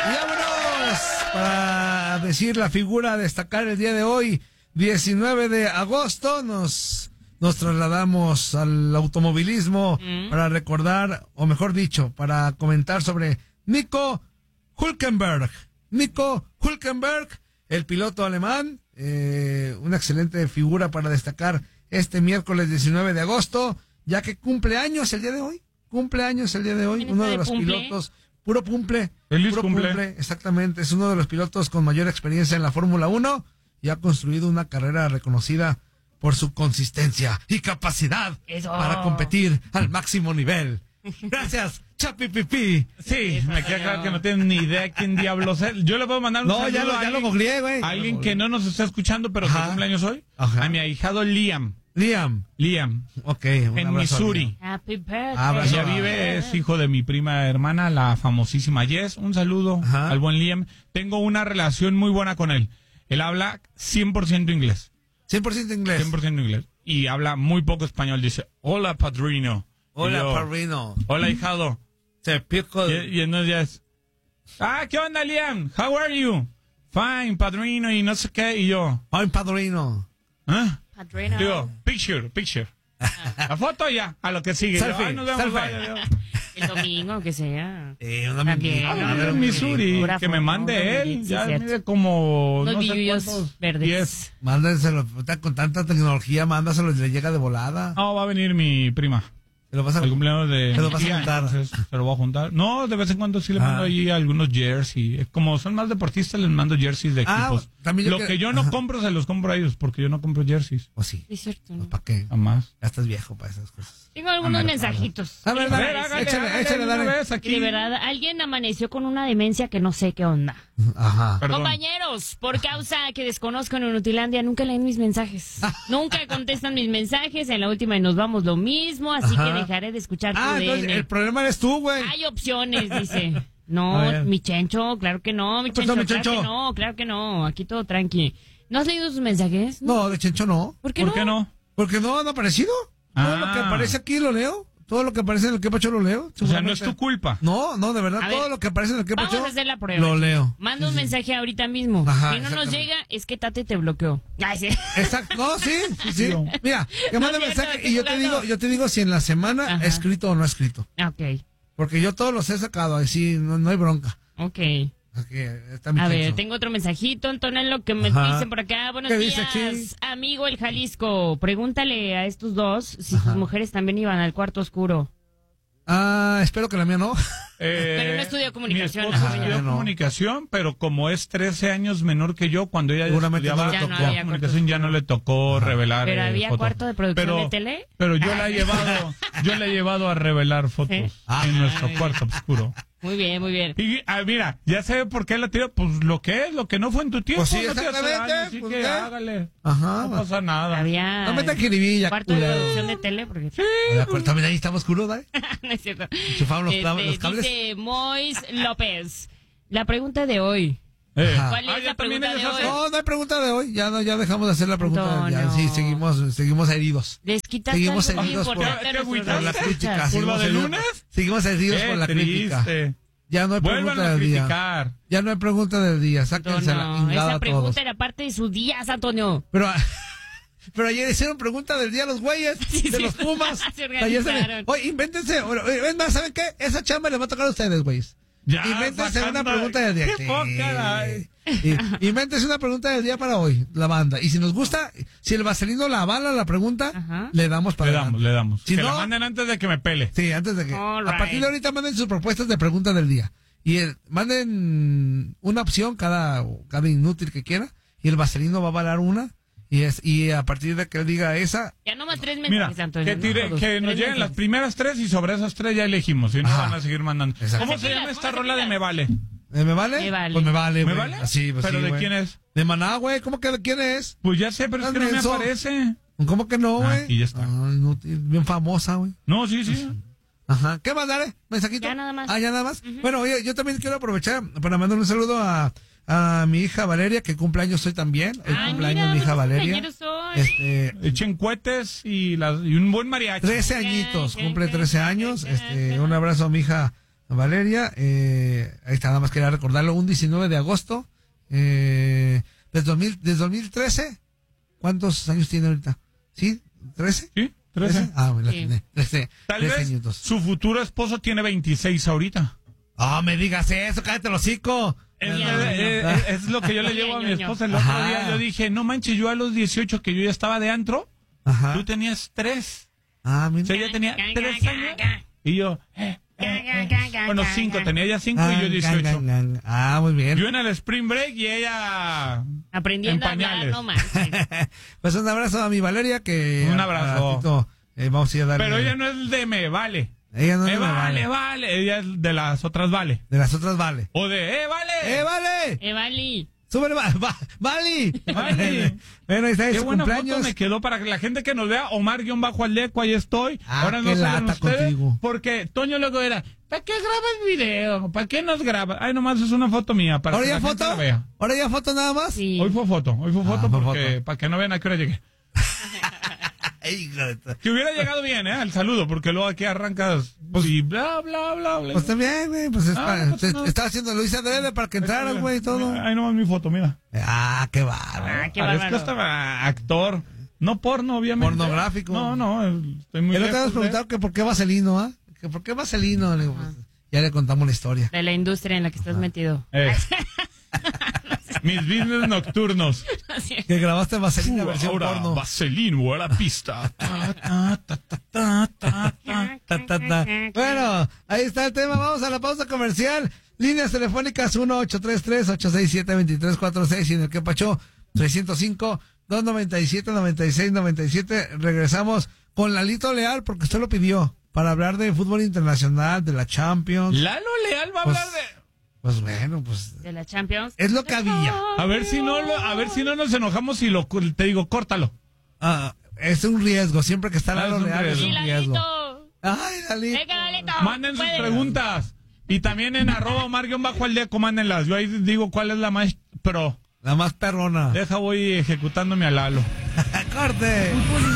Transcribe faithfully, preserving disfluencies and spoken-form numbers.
Y vámonos para decir la figura a destacar el día de hoy, diecinueve de agosto, nos, nos trasladamos al automovilismo mm. para recordar, o mejor dicho, para comentar sobre Nico Hülkenberg. Nico Hülkenberg, el piloto alemán, eh, una excelente figura para destacar este miércoles diecinueve de agosto, ya que cumple años el día de hoy, cumple años el día de hoy, uno de los cumple? pilotos, puro cumple, Feliz puro cumple. cumple, exactamente, es uno de los pilotos con mayor experiencia en la Fórmula uno y ha construido una carrera reconocida por su consistencia y capacidad Eso. para competir al máximo nivel. Gracias, Chapi Pipi. Sí, me queda claro que no tienen ni idea quién diablos es. Yo le puedo mandar un No, saludo ya lo, a ya alguien, lo googleé, güey. a alguien que no nos está escuchando, pero Ajá. que cumpleaños hoy. Ajá. A mi ahijado Liam. Liam. Liam. Ok, un En abrazo a Missouri. Liam. Happy birthday. Abrazo. Ella vive, es hijo de mi prima hermana, la famosísima Jess. Un saludo Ajá. al buen Liam. Tengo una relación muy buena con él. Él habla cien por ciento inglés. cien por ciento inglés. cien por ciento inglés. Y habla muy poco español. Dice, hola, padrino. Hola, Y yo, padrino. Hola, hijado. Te pico. Y, y entonces ya es, ah, ¿qué onda, Liam? How are you? Fine, padrino, y no sé qué. Y yo, Ay, padrino. ¿ah? Padrino. Digo, picture, picture. La foto ya, a lo que sigue. Selfie, Yo, ay, nos vemos, selfie. vaya, Dios. El domingo, aunque sea. Eh, una También. mentira. Ah, no, en no, Missouri, pura que me foto, mande él. sí, Ya cierto. mide como, Unos no sé vidrios cuántos, verdes. diez. Mándenselo, ahorita con tanta tecnología, mándaselo y le llega de volada. No, va a venir mi prima. Te lo vas a... El cumpleaños de ¿Te lo vas a mi tía, juntar? entonces, se lo voy a juntar. No, de vez en cuando sí le Ah. mando ahí algunos jerseys. Como son más deportistas, les mando jerseys de Ah, equipos. también yo Lo que- que yo no Ajá. compro, se los compro a ellos, porque yo no compro jerseys. O sí. Es cierto. Pues, ¿para qué? Jamás. Ya estás viejo para esas cosas. Tengo algunos A ver, mensajitos. A ver, ¿Qué dale, les parece? hágale, échale, hágale échale, una dale. vez aquí. Y de verdad, alguien amaneció con una demencia que no sé qué onda. Ajá. Perdón. Compañeros, por causa que desconozco en Unutilandia, nunca leen mis mensajes. Nunca contestan mis mensajes. En la última y nos vamos lo mismo, así Ajá. que dejaré de escuchar tu Ah, entonces D N. el problema eres tú, güey. Hay opciones, dice. A No, ver. mi Chencho, claro que no, mi ¿Qué pasó, Chencho, mi claro Chencho? que no, claro que no, aquí todo tranqui. ¿No has leído sus mensajes? No, de Chencho no. ¿Por qué ¿Por no? qué no? Porque no han aparecido. Todo Ah. lo que aparece aquí lo leo. Todo lo que aparece en el que pacho lo leo. O sea, no es tu culpa. No, no, de verdad, A todo ver, lo que aparece en el que Vamos pacho a hacer la prueba. lo leo. Manda un Sí, sí. mensaje ahorita mismo. Ajá, si no nos exactamente. llega, es que Tate te bloqueó. Ay, sí. Exacto, no, sí, sí, sí. No. Mira, que No manda es cierto, mensaje estoy y yo te jugando. digo, yo te digo si en la semana Ajá. he escrito o no he escrito. Ok, Porque yo todos los he sacado, así no, no hay bronca. ok. Aquí está mi A ver, Chencho. tengo otro mensajito, Antonello, que me Ajá. dicen por acá. Buenos ¿Qué dice, días, Chi? amigo el Jalisco. Pregúntale a estos dos si Ajá. sus mujeres también iban al cuarto oscuro. Ah, espero que la mía no. Eh, Pero no estudió comunicación, Mi esposa ajá, estudió no. comunicación, pero como es trece años menor que yo, cuando ella Seguramente estudiaba no le Ya no tocó. había comunicación ya no le tocó revelar. Pero eh, había fotos. cuarto de producción Pero- de tele. Pero yo la he llevado, yo la he llevado a revelar fotos ¿Eh? en nuestro cuarto oscuro. Muy bien, muy bien. Y ah, mira, ya sé por qué la tiro, pues lo que es, lo que no fue en tu tiempo. Pues sí, no te hace exactamente, daño, así pues, que ¿qué? hágale. Ajá. No pasa nada. Había No metan jiribilla, cuarto de culero. producción de tele, porque De acuerdo, también ahí estamos oscuro, ¿vale? no es cierto. Chuparon los, cla- Este, los cables. dice Mois López. La pregunta de hoy. Eh. Ajá. ¿Cuál es Ah, la ya también pregunta de ellos hoy? hacen- No, no hay pregunta de hoy. Ya no, ya dejamos de hacer la pregunta. del día. Antonio. Sí, seguimos, seguimos heridos. Les quitaste Seguimos algo muy heridos por- importante a ¿Qué nuestros agüita? Por la radioescuchas. crítica. ¿Por lo Seguimos de heridos- lunes? Seguimos heridos Qué por la crítica. triste. Ya no hay Vuelvan pregunta a del día. criticar. Ya no hay pregunta del día. Sáquense la Antonio, ingada esa a pregunta todos. era parte de sus días, Antonio. Pero, pero ayer hicieron pregunta del día a los güeyes Sí, de sí. los Pumas. Se Ayer se- organizaron. Oye, invéntense. Oye, es más, ¿saben qué? Esa chamba les va a tocar a ustedes, güeyes. Ya, Invéntense sacando- una pregunta del día. ¡Qué Sí. poca! Ay. Y- Invéntense una pregunta del día para hoy, la banda. Y si nos gusta, si el vaselino la avala la pregunta, Ajá. le damos para Le damos, le damos. Si que no- la manden antes de que me pele. Sí, antes de que. All A right. partir de ahorita manden sus propuestas de preguntas del día. Y el- manden una opción cada, cada inútil que quiera. Y el vaselino va a avalar una. Y es y a partir de que él diga esa. Ya nomás tres Mira, mensajes, Antonio. que, no tire- todos. que nos Tres lleguen las mensajes. primeras tres y sobre esas tres ya elegimos. Si no, Ajá. van a seguir mandando. Exacto. ¿Cómo se llama esta rola de Me Vale? ¿eh, ¿Me vale? Me vale. Pues me vale, ¿Me güey. vale? Así, pues ¿Pero sí, de güey. quién es? De Maná, güey. ¿Cómo que de quién es? Pues ya sé, pero es que no me Menso. aparece. ¿Cómo que no, Ah, güey? aquí ya está. Ah, inútil, bien famosa, güey. No, sí, sí. Ajá. ¿Qué más, dale? ¿Mensajito? Ya nada más. Ah, ya nada más. Bueno, oye, yo también quiero aprovechar para mandar un saludo a, a mi hija Valeria, que cumpleaños hoy también. El Ay, cumpleaños mira, de mi hija muchos Valeria. cumpleaños hoy. Este, Echen cohetes y, las, y un buen mariachi. trece añitos, Ok, cumple ok, trece ok, años. ok, Este, ok. un abrazo a mi hija Valeria, eh, ahí está, nada más quería recordarlo, un diecinueve de agosto, eh, desde, dos mil, desde dos mil trece, ¿cuántos años tiene ahorita? ¿Sí? ¿trece? Sí, trece. Ah, me la Sí. atiné. trece, Tal trece vez añitos. su futuro esposo tiene veintiséis ahorita. Ah, me digas eso, cállate el hocico. Es, Ño, es- ño. es- es lo que yo le llevo a mi Ño, ño. esposa el otro Ajá. día. Yo dije, no manches, yo a los dieciocho que yo ya estaba de antro, Ajá. tú tenías tres. Ah, O mira. sea, ella tenía tres años. Y yo, eh, eh, eh. bueno, cinco, tenía ya cinco y yo dieciocho. Ah, muy bien. Yo en el Spring Break y ella Aprendiendo en a hablar, pañales. no manches. Pues un abrazo a mi Valeria que... Un a- abrazo. a ratito, eh, vamos a ir a darle... Pero ella no es de me vale. Ella no Me me vale, vale. Ella es de las otras vale. De las otras vale. O de, eh, vale. ¡Eh, vale! Evali. ¡Súbele, va, va, Vali! Vali. Bueno, ahí está Qué su buena cumpleaños. foto me quedó para que la gente que nos vea, Omar-Aldeco, ahí estoy. Ah, Ahora qué no salen lata ustedes, contigo. porque Toño luego era, ¿para qué grabas video? ¿Para qué nos grabas? Ay, nomás es una foto mía, para ¿Ahora que ya la gente foto? la vea. ¿Ahora ya foto nada más? Sí. Hoy fue foto, hoy fue Ah, foto fue porque, foto. para que no vean a qué hora llegué. Ay, hijo de tu- Que hubiera llegado bien, ¿eh? El saludo, porque luego aquí arrancas, pues, y bla, bla, bla, bla. Pues también, güey, pues es Ah, para- no pasa te- nada. estaba haciendo, lo hice adrede para que entraras, güey, y todo. Ay, nomás mi foto, mira. Ah, qué bárbaro. Ah, qué Parezco bárbaro. hasta actor. No porno, obviamente. Pornográfico. No, no, estoy muy El otro día nos lejos de- preguntaron que por qué vaselino, ¿ah? Que por qué vaselino. Le digo, pues, ya le contamos la historia. De la industria en la que estás metido. Eh. Mis business nocturnos. Que grabaste vaselina Uh, versión ahora, porno. Vaselino a la pista. Ta, ta, ta, ta, ta, ta, ta. Ta, ta, ta. Bueno, ahí está el tema. Vamos a la pausa comercial. Líneas telefónicas uno ocho tres tres, ocho seis siete, dos tres cuatro seis y en el que pachó trescientos cinco, doscientos noventa y siete, noventa y seis, noventa y siete. Regresamos con Lalito Leal porque usted lo pidió para hablar de fútbol internacional, de la Champions. Lalo Leal va a Pues- hablar de. Pues bueno, pues De la Champions. es lo que había. A ver si no lo, a ver si no nos enojamos y lo te digo, córtalo. Ah, es un riesgo. Siempre que está Ah, Lalo es un Leal es riesgo. Sí, un riesgo. Lalito. Ay, Lalito. Venga, Lalito. Manden sus Puedes. preguntas. Y también en arroba Omar-Aldeco, mándenlas. Yo ahí digo cuál es la más pro. La más perrona. Deja, voy ejecutándome a Lalo. Corte.